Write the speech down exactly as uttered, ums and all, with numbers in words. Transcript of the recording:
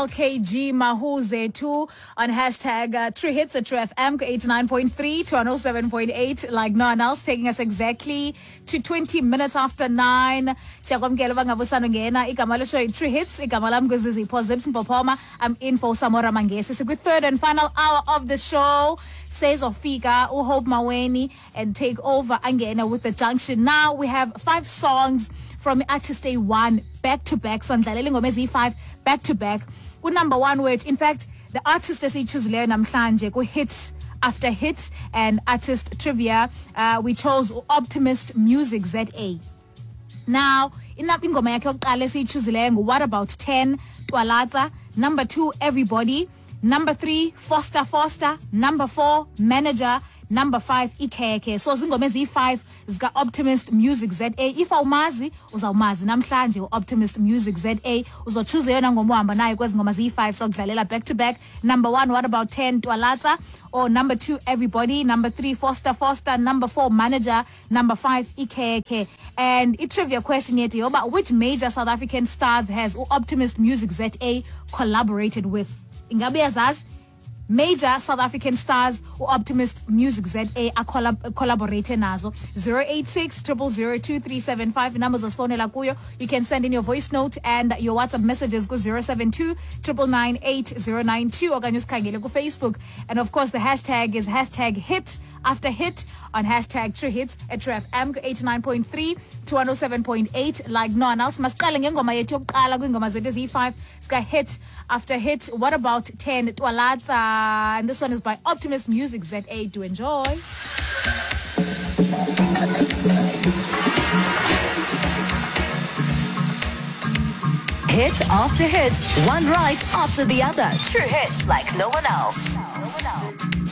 L K G Mahuze two on hashtag uh, True Hits at True F M eighty-nine point three to one oh seven point eight. Like no one else, taking us exactly to twenty minutes after nine. Siyakwamkela bangabusana ngena igama lesho True Hits. Igama lami kuzizi Positive Mpopoma. I'm in for Samora Mangesi. So good third and final hour of the show. Says Ofika, Uhope Maweni, and take over Angena with the junction. Now we have five songs from Artist A one back to back. Sandlalele ngoma five back to back. Ku number one word. In fact, the artist as he choose leyo namhlanje ku hit after hit and artist trivia. Uh, we chose Optimist Music Z A. Now, inaphi ingoma yakhe yokuqala esiyichuzileyo ngu What About ten Twalaza. Number two, Everybody. Number three, Foster Foster. Number four, Manager. Number five, Ikeke. So zingoma ezi five zika Optimist Music Z A. If awumazi uzawumazi namhlanje Optimist Music Z A. Uzochoose yona ngoma uhamba nayo kwezi ngoma ezi five so kudlalela back to back. Number one, What About ten Twalaza. Or number two, Everybody. Number three, Foster Foster. Number four, Manager. Number five, Ikeke. And a trivia question yet, yoba, which major South African stars has Optimist Music Z A collaborated with? Ingabi yazaz, major South African stars or Optimist Music Z A are collab- collaborating nazo. zero eight six, zero zero zero, two three seven five. Numbers as phone lakuyo. You can send in your voice note and your WhatsApp messages go zero seven two, nine nine eight, zero nine two or ganyus kangele go Facebook. And of course the hashtag is hashtag hit after hit on hashtag True Hits at True F M eighty-nine point three to one oh seven point eight. Like no one else, masiqale ngengoma yethu yokuqala kwingoma zethu ezi five ska hit after hit. What About ten Twalaza, and this one is by Optimist Music Z A. Do enjoy. Hit after hit, one right after the other. True hits like no one else. No one else.